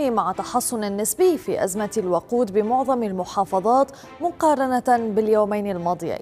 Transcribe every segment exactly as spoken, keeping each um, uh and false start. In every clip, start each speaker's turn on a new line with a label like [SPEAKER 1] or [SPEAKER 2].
[SPEAKER 1] البنزين مع تحسن نسبي في أزمة الوقود بمعظم المحافظات مقارنة باليومين الماضيين.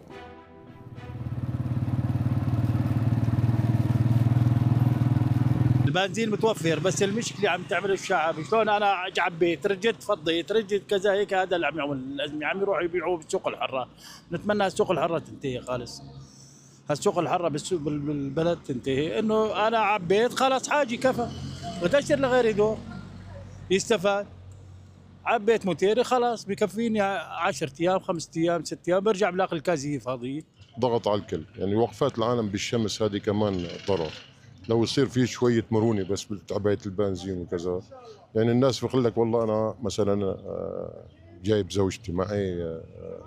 [SPEAKER 2] البنزين متوفر، بس المشكله عم تعمل الشعب شلون. انا عبيت رجت فضيت رجت كذا هيك، هذا اللي عم يعمل الازمه، عم يروحوا يبيعوه بالسوق الحره. نتمنى السوق الحره تنتهي خالص، هالسوق الحره بالسوق بالبلد تنتهي، انه انا عبيت خلاص حاجي كفى وتشتري لغيري دور يستفاد. عبيت موتيري خلاص بكفيني عشرة ايام خمسة ايام ست ايام، برجع بلاقي الكازيه فاضيه.
[SPEAKER 3] ضغط على الكل، يعني وقفات العالم بالشمس هذه كمان ضرر. لو يصير في شويه مرونه بس بتعبئه البنزين وكذا، يعني الناس بيقول لك والله انا مثلا جايب زوجتي معي،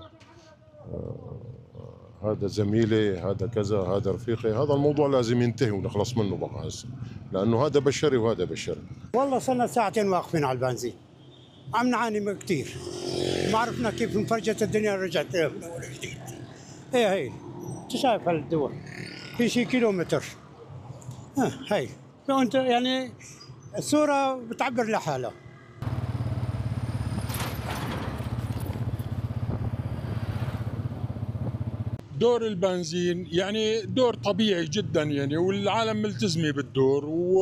[SPEAKER 3] هذا زميلي، هذا كذا، هذا رفيقي، هذا الموضوع لازم ينتهي ونخلص منه بقى هسه، لانه هذا بشري وهذا بشري.
[SPEAKER 4] والله صرنا ساعتين واقفين على البنزين، عم نعاني كثير، ما عرفنا كيف انفرجت الدنيا رجعت من اول جديد. ايه هي انت شايف هالدول في شي كيلومتر، ها هي انت يعني الصوره بتعبر لحالها.
[SPEAKER 5] دور البنزين يعني دور طبيعي جدا يعني، والعالم ملتزمه بالدور، و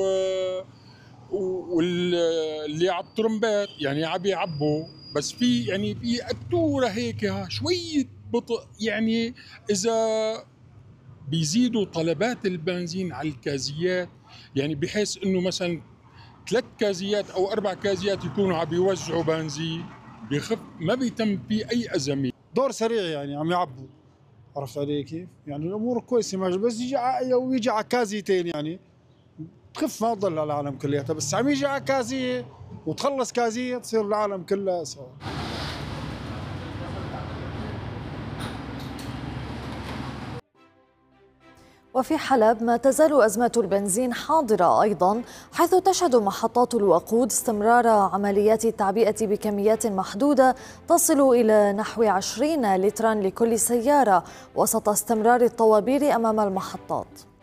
[SPEAKER 5] واللي على الطرمبات يعني عم يعبوا، بس في يعني في التوره هيك شويه بطء، يعني اذا بيزيدوا طلبات البنزين على الكازيات، يعني بحيث انه مثلا ثلاث كازيات او اربع كازيات يكونوا عم يوزعوا بنزين، بخف ما بيتم في اي ازمه.
[SPEAKER 6] دور سريع يعني عم يعبوا، عرفت علي كيف؟ يعني الامور كويسه، بس يجي ويجي على كازيتين يعني تخف، ما تضل على العالم كلياتها، بس عم يجي على كازيه وتخلص كازيه تصير العالم كلها سوا.
[SPEAKER 1] وفي حلب ما تزال أزمة البنزين حاضرة أيضا، حيث تشهد محطات الوقود استمرار عمليات التعبئة بكميات محدودة تصل إلى نحو عشرين لترا لكل سيارة، وسط استمرار الطوابير أمام المحطات.